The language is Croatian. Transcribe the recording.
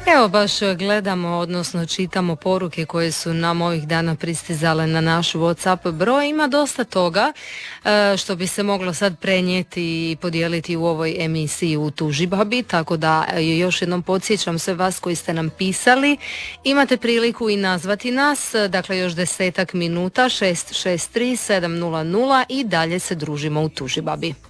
Evo baš gledamo, odnosno čitamo poruke koje su nam ovih dana pristizale na naš WhatsApp broj. Ima dosta toga što bi se moglo sad prenijeti i podijeliti u ovoj emisiji u Tužibabi, tako da još jednom podsjećam sve vas koji ste nam pisali. Imate priliku i nazvati nas, dakle još 10 minuta, 663 700 i dalje se družimo u Tužibabi.